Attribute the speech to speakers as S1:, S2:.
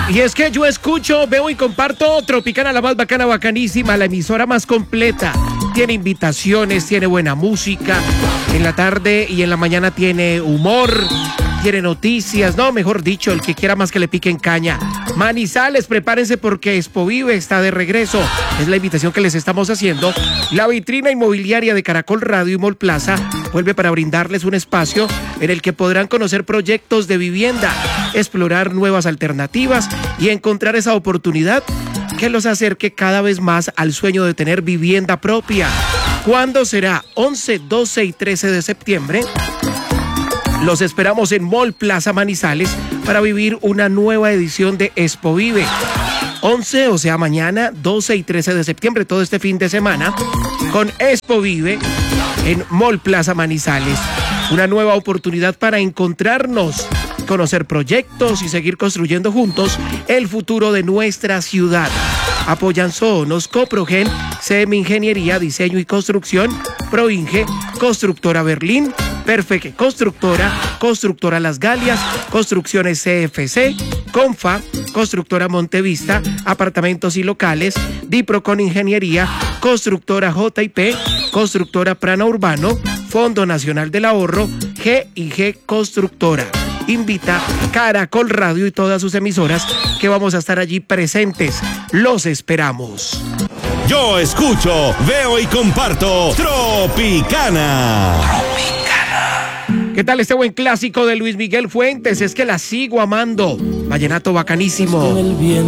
S1: Y es que yo escucho, veo y comparto Tropicana, la más bacana, bacanísima, la emisora más completa. Tiene invitaciones, tiene buena música. En la tarde y en la mañana tiene humor, tiene noticias. No, mejor dicho, el que quiera más que le piquen caña. Manizales, prepárense porque Expo Vive está de regreso. Es la invitación que les estamos haciendo. La vitrina inmobiliaria de Caracol Radio y Mall Plaza vuelve para brindarles un espacio en el que podrán conocer proyectos de vivienda, explorar nuevas alternativas y encontrar esa oportunidad que los acerque cada vez más al sueño de tener vivienda propia. ¿Cuándo será? 11, 12 y 13 de septiembre. Los esperamos en Mall Plaza Manizales para vivir una nueva edición de Expo Vive. 11, o sea mañana, 12 y 13 de septiembre, todo este fin de semana, con Expo Vive en Mall Plaza Manizales. Una nueva oportunidad para encontrarnos, conocer proyectos y seguir construyendo juntos el futuro de nuestra ciudad. Apoyan Sonos, Coprogen, CM Ingeniería, Diseño y Construcción, Proinge, Constructora Berlín, Perfect Constructora, Constructora Las Galias, Construcciones CFC, Confa, Constructora Montevista, Apartamentos y Locales, Diprocon Ingeniería, Constructora JP, Constructora Prana Urbano, Fondo Nacional del Ahorro, G&G Constructora. Invita Caracol Radio y todas sus emisoras que vamos a estar allí presentes. Los esperamos.
S2: Yo escucho, veo y comparto Tropicana.
S1: ¿Qué tal este buen clásico de Luis Miguel Fuentes? Es que la sigo amando. Vallenato bacanísimo.